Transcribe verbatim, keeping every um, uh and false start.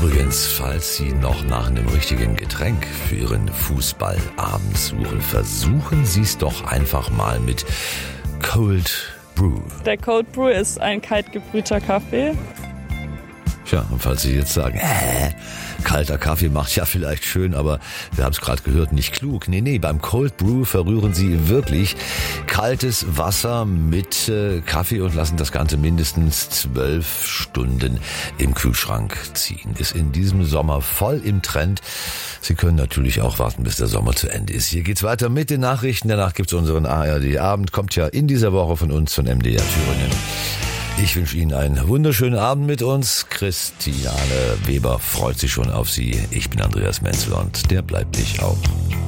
Übrigens, falls Sie noch nach einem richtigen Getränk für Ihren Fußballabend suchen, versuchen Sie es doch einfach mal mit Cold Brew. Der Cold Brew ist ein kalt gebrühter Kaffee. Tja, und falls Sie jetzt sagen, äh, kalter Kaffee macht ja vielleicht schön, aber wir haben es gerade gehört, nicht klug. Nee, nee, beim Cold Brew verrühren Sie wirklich kaltes Wasser mit äh, Kaffee und lassen das Ganze mindestens zwölf Stunden im Kühlschrank ziehen. Ist in diesem Sommer voll im Trend. Sie können natürlich auch warten, bis der Sommer zu Ende ist. Hier geht's weiter mit den Nachrichten. Danach gibt's unseren A R D-Abend. Kommt ja in dieser Woche von uns von M D R Thüringen. Ich wünsche Ihnen einen wunderschönen Abend mit uns. Christiane Weber freut sich schon auf Sie. Ich bin Andreas Menzel und der bleibt dich auch.